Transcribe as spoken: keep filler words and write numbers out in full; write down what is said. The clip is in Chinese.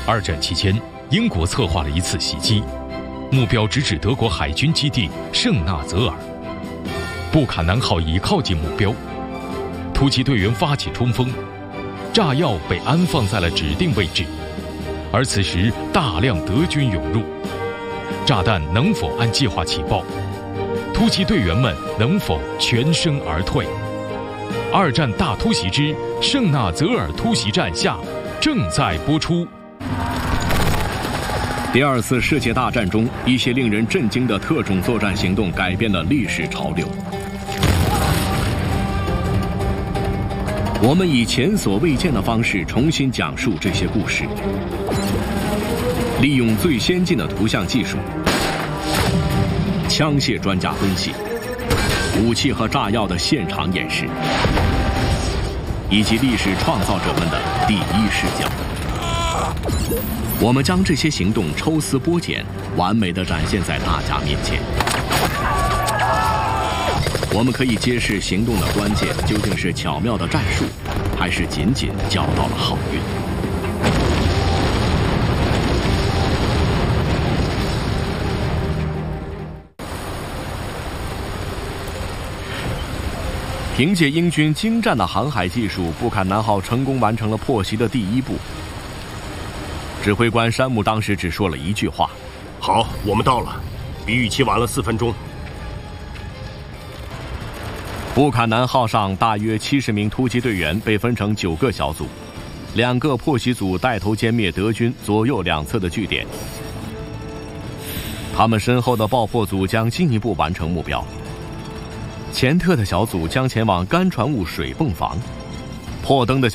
二战期间，英国策划了一次袭击，目标直指德国海军基地圣纳泽尔。布坎南号已靠近目标，突击队员发起冲锋，炸药被安放在了指定位置，而此时大量德军涌入，炸弹能否按计划起爆？突击队员们能否全身而退？二战大突袭之圣纳泽尔突袭战下正在播出。 第二次世界大战中，一些令人震惊的特种作战行动改变了历史潮流。我们以前所未见的方式重新讲述这些故事，利用最先进的图像技术、枪械专家分析、武器和炸药的现场演示，以及历史创造者们的第一视角。我们将这些行动抽丝剥茧，完美地展现在大家面前。我们可以揭示行动的关键究竟是巧妙的战术，还是仅仅交到了好运。凭借英军精湛的航海技术，布坎南号成功完成了破袭的第一步。指挥官山姆当时只说了一句话：“ 好，我们到了，比预期晚了四分钟。” 布坎南号上大约七十名突击队员被分成九个小组，两个破袭组带头歼灭德军左右两侧的据点。他们身后的爆破组将进一步完成目标。前特的小组将前往干船坞水泵房，破灯的